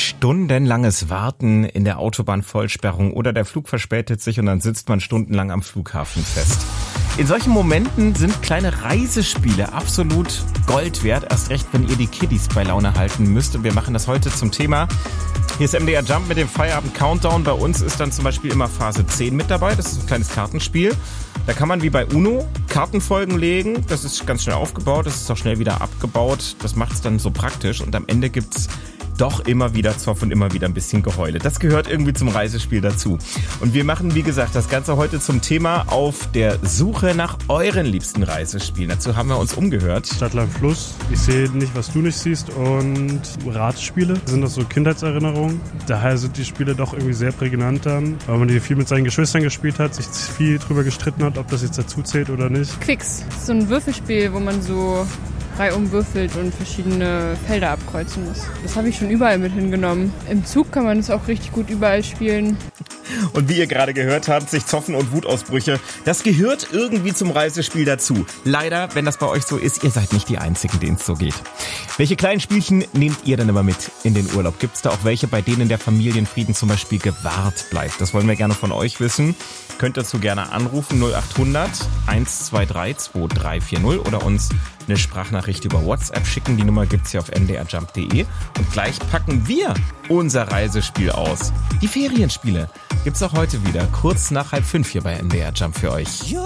Stundenlanges Warten in der Autobahnvollsperrung oder der Flug verspätet sich und dann sitzt man stundenlang am Flughafen fest. In solchen Momenten sind kleine Reisespiele absolut Gold wert, erst recht, wenn ihr die Kiddies bei Laune halten müsst. Und wir machen das heute zum Thema. Hier ist MDR Jump mit dem Feierabend-Countdown. Bei uns ist dann zum Beispiel immer Phase 10 mit dabei. Das ist ein kleines Kartenspiel. Da kann man wie bei Uno Kartenfolgen legen. Das ist ganz schnell aufgebaut. Das ist auch schnell wieder abgebaut. Das macht es dann so praktisch. Und am Ende gibt's doch immer wieder Zoff und immer wieder ein bisschen Geheule. Das gehört irgendwie zum Reisespiel dazu. Und wir machen, wie gesagt, das Ganze heute zum Thema auf der Suche nach euren liebsten Reisespielen. Dazu haben wir uns umgehört. Stadt, Land, Fluss. Ich sehe nicht, was du nicht siehst. Und Ratespiele sind das so Kindheitserinnerungen. Daher sind die Spiele doch irgendwie sehr prägnant dann, weil man die viel mit seinen Geschwistern gespielt hat, sich viel drüber gestritten hat, ob das jetzt dazu zählt oder nicht. Quicks, so ein Würfelspiel, wo man so reihum würfelt und verschiedene Felder abkreuzen muss. Das habe ich schon überall mit hingenommen. Im Zug kann man es auch richtig gut überall spielen. Und wie ihr gerade gehört habt, sich Zoffen und Wutausbrüche, das gehört irgendwie zum Reisespiel dazu. Leider, wenn das bei euch so ist, ihr seid nicht die Einzigen, denen es so geht. Welche kleinen Spielchen nehmt ihr denn immer mit in den Urlaub? Gibt es da auch welche, bei denen der Familienfrieden zum Beispiel gewahrt bleibt? Das wollen wir gerne von euch wissen. Könnt dazu gerne anrufen 0800 123 2340 oder uns eine Sprachnachricht über WhatsApp schicken. Die Nummer gibt's hier auf mdrjump.de. Und gleich packen wir unser Reisespiel aus. Die Ferienspiele gibt's auch heute wieder, kurz nach 4:30 hier bei MDR Jump für euch.